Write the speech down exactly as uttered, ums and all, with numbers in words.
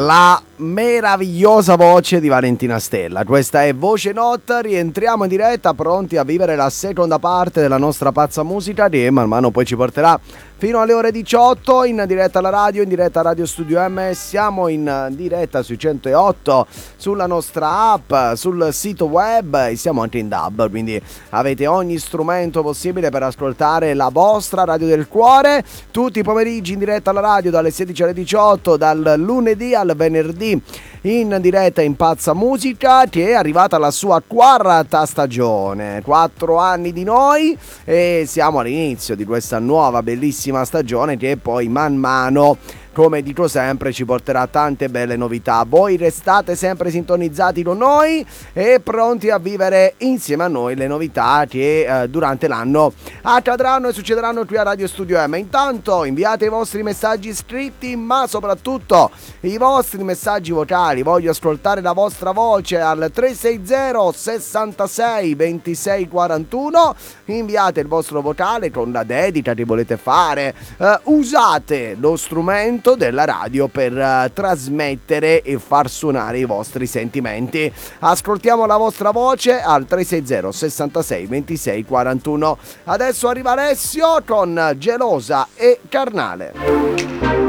La meravigliosa voce di Valentina Stella. Questa è Voce Notte, rientriamo in diretta pronti a vivere la seconda parte della nostra pazza musica che man mano poi ci porterà fino alle ore diciotto in diretta alla radio, in diretta a Radio Studio M. Siamo in diretta sui centootto, sulla nostra app, sul sito web e siamo anche in D A B, quindi avete ogni strumento possibile per ascoltare la vostra radio del cuore tutti i pomeriggi in diretta alla radio dalle sedici alle diciotto, dal lunedì al venerdì in diretta in Pazza Musica, che è arrivata alla sua quarta stagione, quattro anni di noi e siamo all'inizio di questa nuova bellissima stagione che poi man mano, come dico sempre, ci porterà tante belle novità. Voi restate sempre sintonizzati con noi e pronti a vivere insieme a noi le novità che eh, durante l'anno accadranno e succederanno qui a Radio Studio M. Intanto inviate i vostri messaggi scritti, ma soprattutto i vostri messaggi vocali. Voglio ascoltare la vostra voce al tre sei zero sessantasei ventisei quarantuno. Inviate il vostro vocale con la dedica che volete fare. Uh, usate lo strumento della radio per uh, trasmettere e far suonare i vostri sentimenti. Ascoltiamo la vostra voce al tre sei zero sessantasei ventisei quarantuno. Adesso arriva Alessio con Gelosa e Carnale.